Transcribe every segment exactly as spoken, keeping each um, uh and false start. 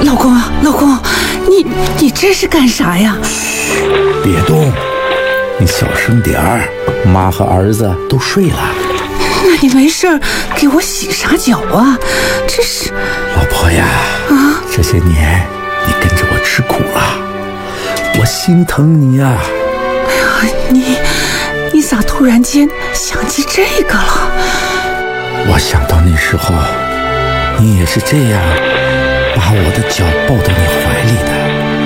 老公啊，老公，你你这是干啥呀？ 嘘，别动，你小声点儿。妈和儿子都睡了。 那你没事给我洗啥脚啊？这是…… 老婆呀，啊，这些年你跟着我吃苦了，我心疼你呀。 哎呀，你你咋突然间想起这个了？ 我想到那时候，你也是这样把我的脚抱到你怀里的。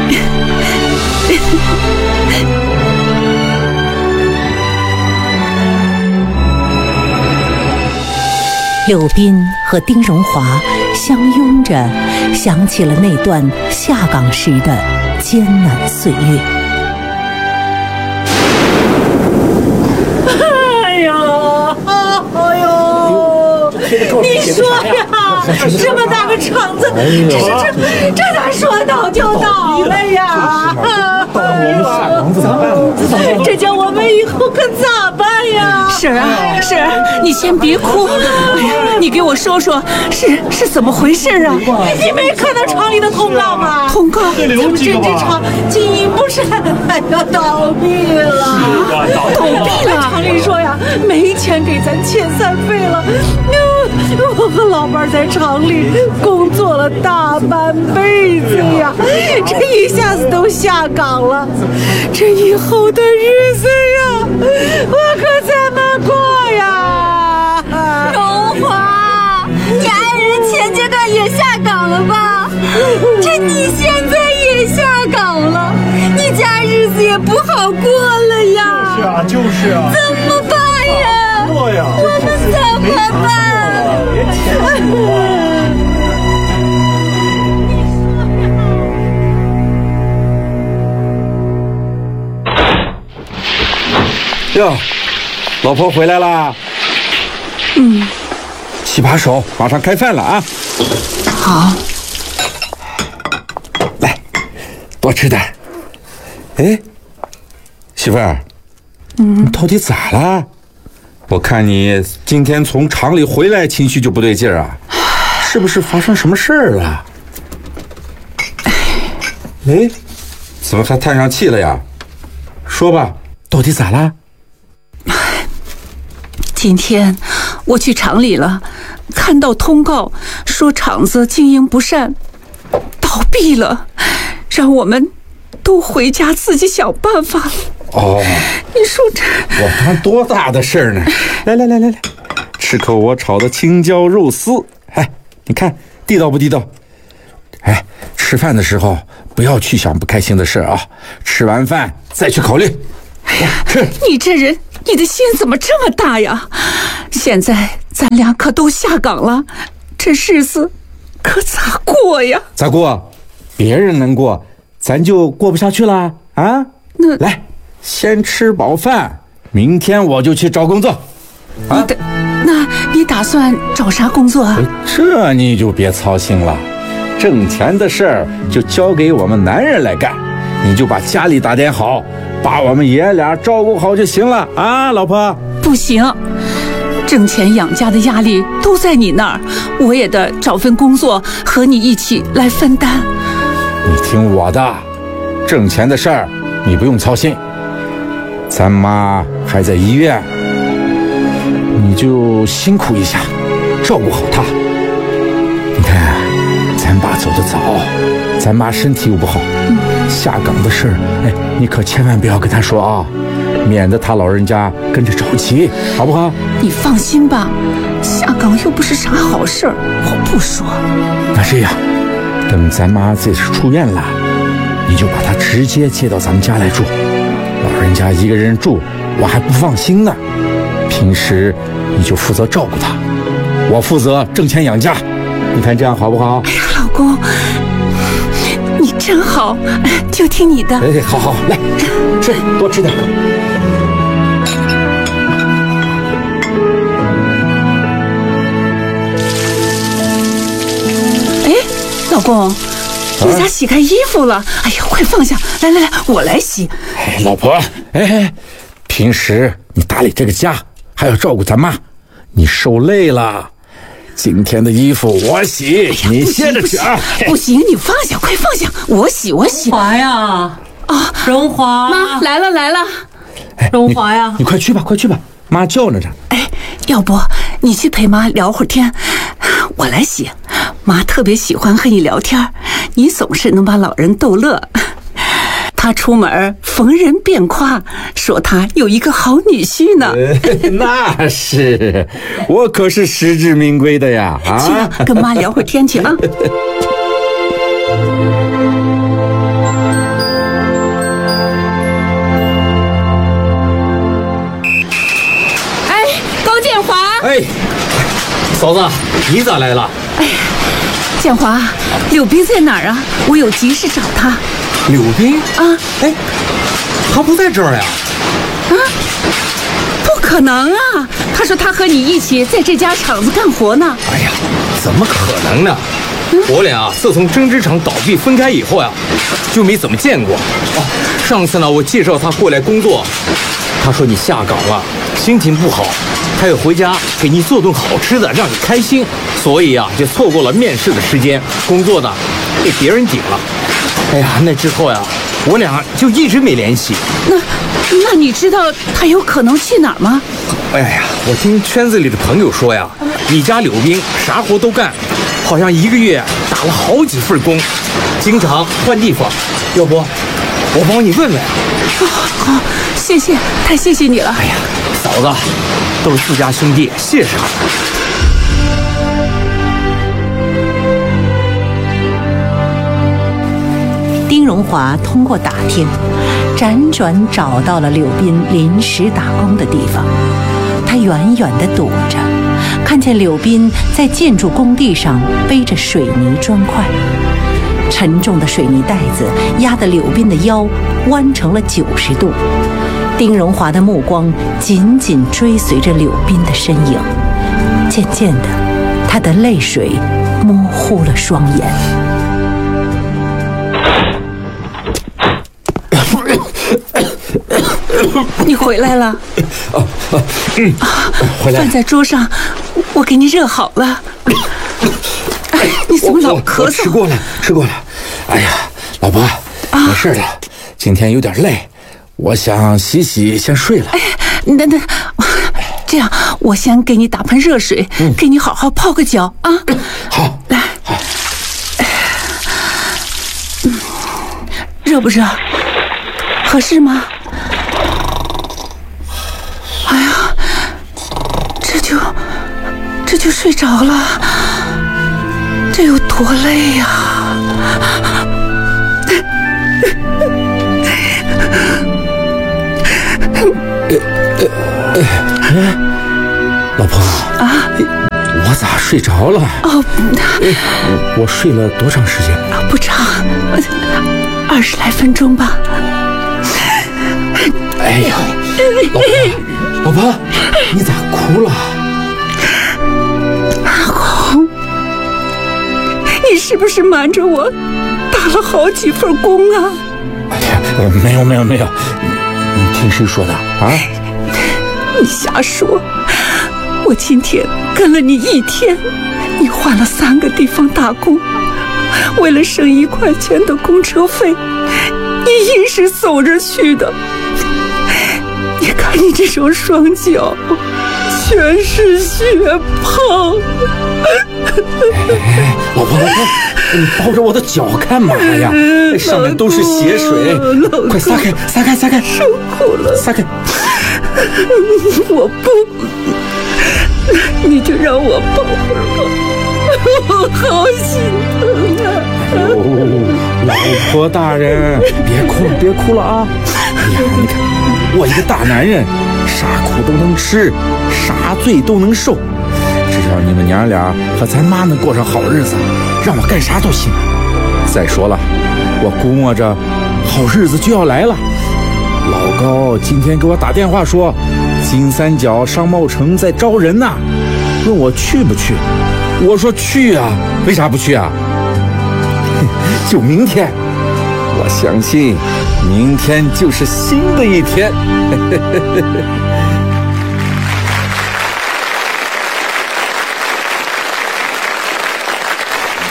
柳斌和丁荣华相拥着，想起了那段下岗时的艰难岁月。 哎呦，哎呦，你说呀，这么大个厂子，这这这这咋说倒就倒了呀？这叫我们以后可咋办呀？ 婶儿啊，婶儿，你先别哭。哎呀，你给我说说，是是怎么回事啊？ 你没看到厂里的通告吗？ 通告？ 咱们这这厂经营不善，要倒闭了。 倒闭了？ 厂里说呀，没钱给咱遣散费了。我和老伴在厂里工作了大半辈子呀，这一下子都下岗了，这以后的日子呀，我可怎么过呀？ 荣华，你爱人前阶段也下岗了吧？这你现在也下岗了，你家日子也不好过了呀。 就是啊，就是啊。 怎么办呀？ 过呀， 我们怎么办？ 别牵我。 哟，老婆回来啦。 嗯。 洗把手，马上开饭了啊。 好。 来，多吃点。哎，媳妇儿，嗯，你到底咋了？我看你今天从厂里回来，情绪就不对劲儿啊，是不是发生什么事儿了？哎，怎么还叹上气了呀？说吧，到底咋了？ 今天我去厂里了，看到通告说厂子经营不善，倒闭了，让我们都回家自己想办法。 哦， 你说这我看多大的事儿呢！来来来来来，吃口我炒的青椒肉丝。哎，你看地道不地道？哎，吃饭的时候不要去想不开心的事啊，吃完饭再去考虑。 哎呀，你这人，你的心怎么这么大呀？现在咱俩可都下岗了，这日子可咋过呀？ 咋过？别人能过，咱就过不下去了啊？ 那来。先吃饱饭，明天我就去找工作。 啊、你的，那你打算找啥工作啊？ 这你就别操心了，挣钱的事儿就交给我们男人来干，你就把家里打点好，把我们爷俩照顾好就行了啊，老婆。 不行，挣钱养家的压力都在你那儿，我也得找份工作和你一起来分担。 你听我的，挣钱的事儿你不用操心。咱妈还在医院，你就辛苦一下，照顾好她。你看，咱爸走得早，咱妈身体又不好，嗯、下岗的事儿，哎，你可千万不要跟她说啊，免得她老人家跟着着急，好不好？ 你放心吧，下岗又不是啥好事儿，我不说。 那这样，等咱妈这次出院了，你就把她直接接到咱们家来住。老人家一个人住，我还不放心呢。平时你就负责照顾他，我负责挣钱养家。你看这样好不好？ 哎呀，老公，你真好，就听你的。 哎，好好，来吃，吃多吃点。 哎，老公。你咋洗开衣服了？哎呀，快放下！来来来，我来洗。 哎，老婆，哎，平时你打理这个家，还要照顾咱妈，你受累了， 今天的衣服我洗，哎、你歇着去啊！ 不行，你放下，快放下，我洗，我洗。 荣华呀，啊，荣华， 妈来了来了。 哎， 荣华呀， 你, 你快去吧，快去吧，妈叫着呢。 哎，要不你去陪妈聊会儿天，我来洗。妈特别喜欢和你聊天，你总是能把老人逗乐。他出门逢人便夸，说他有一个好女婿呢。 呃、那是，我可是实至名归的呀！啊， 去吧，跟妈聊会儿天去啊。哎，高建华。 哎，嫂子，你咋来了？ 哎，建华，柳斌在哪儿啊？我有急事找他。 柳斌啊， 哎，他不在这儿呀？ 啊，不可能啊！他说他和你一起在这家厂子干活呢。 哎呀，怎么可能呢？嗯、我俩啊，自从针织厂倒闭分开以后呀、啊，就没怎么见过。哦，上次呢，我介绍他过来工作，他说你下岗了，心情不好，他要回家给你做顿好吃的，让你开心，所以啊，就错过了面试的时间，工作呢被别人顶了。哎呀，那之后呀，我俩就一直没联系。 那，那你知道他有可能去哪儿吗？ 哎呀，我听圈子里的朋友说呀，你家柳斌啥活都干，好像一个月打了好几份工，经常换地方。要不，我帮你问问。 哦，好，谢谢，太谢谢你了。 哎呀，嫂子，都是自家兄弟，谢啥？ 丁荣华通过打听，辗转找到了柳斌临时打工的地方。他远远地躲着，看见柳斌在建筑工地上背着水泥砖块，沉重的水泥袋子压得柳斌的腰弯成了九十度。丁荣华的目光紧紧追随着柳斌的身影，渐渐的，他的泪水模糊了双眼。 你回来了。 啊啊，嗯，回来。 饭在桌上，我给你热好了。哎，你怎么老咳嗽？ 吃过了，吃过了。哎呀，老婆，啊、没事的，今天有点累，我想洗洗，先睡了。 哎，那那，这样，我先给你打盆热水，嗯、给你好好泡个脚啊。 好， 来， 好。 嗯，热不热？合适吗？哎呀，这就这就睡着了，这有多累呀！ 老婆啊，我咋睡着了？哦，我我睡了多长时间？ 不长，二十来分钟吧。 哎呀，老婆，老婆，你咋哭了？ 阿红，你是不是瞒着我打了好几份工啊？ 哎呀，没有没有没有，你, 你听谁说的啊？ 你瞎说！我今天跟了你一天，你换了三个地方打工，为了省一块钱的公车费，你硬是走着去的。你看你这双双脚，全是血泡。 哎，老婆老婆，你抱着我的脚干嘛呀？上面都是血水，快撒开撒开撒开！ 受苦了， 撒开！ 我不，你就让我抱会儿吧，我好心疼啊！ 哦，老婆大人，别哭了别哭了啊！哎呀，你看我一个大男人，啥苦都能吃，啥罪都能受，只要你们娘俩和咱妈能过上好日子，让我干啥都行。再说了，我估摸着好日子就要来了。老高今天给我打电话说，金三角商贸城在招人呐、啊，问我去不去。我说去啊，为啥不去啊？就明天，我相信明天就是新的一天。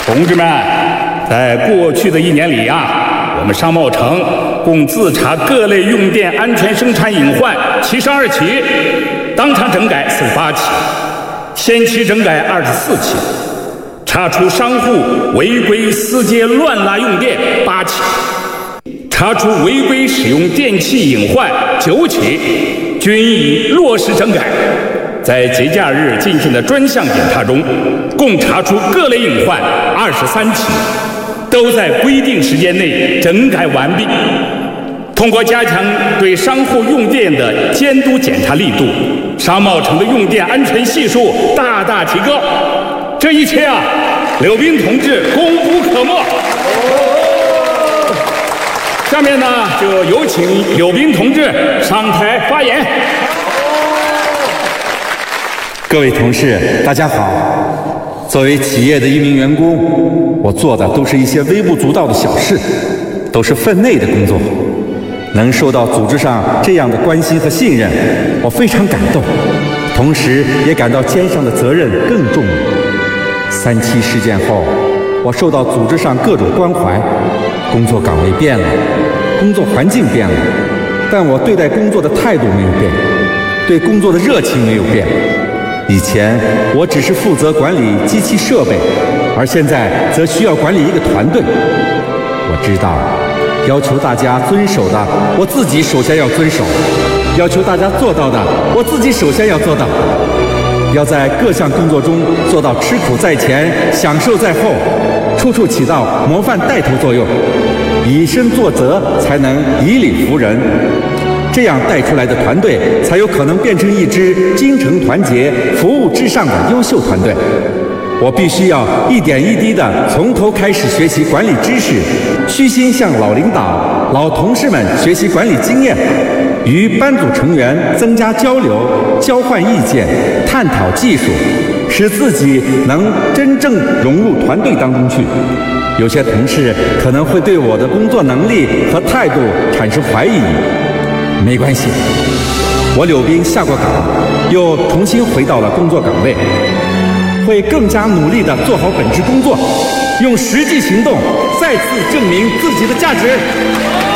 同志们，在过去的一年里啊，我们商贸城共自查各类用电安全生产隐患七十二起，当场整改四十八起，先期整改二十四起，查出商户违规私接乱拉用电八起，查出违规使用电器隐患九起，均已落实整改。在节假日进行的专项检查中，共查出各类隐患二十三起，都在规定时间内整改完毕。通过加强对商户用电的监督检查力度，商贸城的用电安全系数大大提高。这一切啊，柳斌同志功不可没。下面呢，就有请柳斌同志上台发言。 各位同事，大家好。作为企业的一名员工，我做的都是一些微不足道的小事，都是分内的工作。能受到组织上这样的关心和信任，我非常感动，同时也感到肩上的责任更重了。三七事件后，我受到组织上各种关怀，工作岗位变了，工作环境变了，但我对待工作的态度没有变，对工作的热情没有变。以前我只是负责管理机器设备，而现在则需要管理一个团队。我知道，要求大家遵守的，我自己首先要遵守；要求大家做到的，我自己首先要做到。要在各项工作中做到吃苦在前，享受在后，处处起到模范带头作用，以身作则，才能以理服人。这样带出来的团队才有可能变成一支精诚团结、服务至上的优秀团队。我必须要一点一滴地从头开始学习管理知识，虚心向老领导、老同事们学习管理经验，与班组成员增加交流、交换意见、探讨技术，使自己能真正融入团队当中去。有些同事可能会对我的工作能力和态度产生怀疑，没关系，我柳斌下过岗，又重新回到了工作岗位，会更加努力地做好本职工作，用实际行动再次证明自己的价值。